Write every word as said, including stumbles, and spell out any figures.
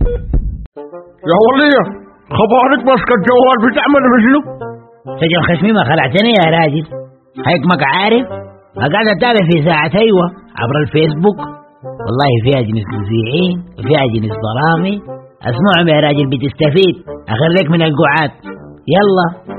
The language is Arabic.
يا ولية خبرك ماسك الجوال بتعمل بشنو؟ سجل خشمي ما خلعتني يا راجل. هيكمك عارف قاعد اتابع في ساعة ايوه عبر الفيسبوك، والله فيها جنس مذيعين وفيها جنس ضرامي. اسمعهم يا راجل بتستفيد، اخليك من القعاد. يلا